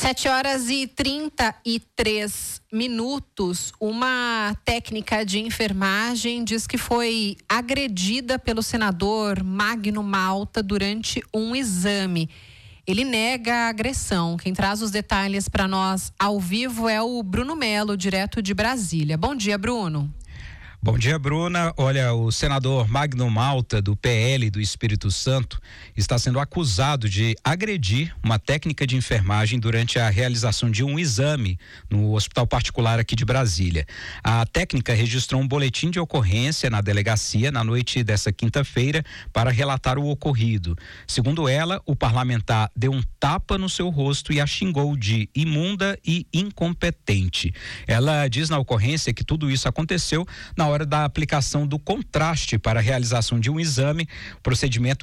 7h33. Uma técnica de enfermagem diz que foi agredida pelo senador Magno Malta durante um exame. Ele nega a agressão. Quem traz os detalhes para nós ao vivo é o Bruno Melo, direto de Brasília. Bom dia, Bruno. Bom dia, Bruna. Olha, o senador Magno Malta, do PL do Espírito Santo, está sendo acusado de agredir uma técnica de enfermagem durante a realização de um exame no hospital particular aqui de Brasília. A técnica registrou um boletim de ocorrência na delegacia na noite dessa quinta-feira para relatar o ocorrido. Segundo ela, o parlamentar deu um tapa no seu rosto e a xingou de imunda e incompetente. Ela diz na ocorrência que tudo isso aconteceu na hora da aplicação do contraste para a realização de um exame. O procedimento